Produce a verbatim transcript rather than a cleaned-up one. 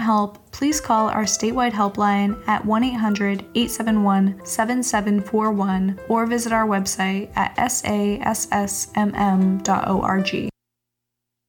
help, please call our statewide helpline at one eight hundred, eight seven one, seven seven four one or visit our website at s a s s m m dot org.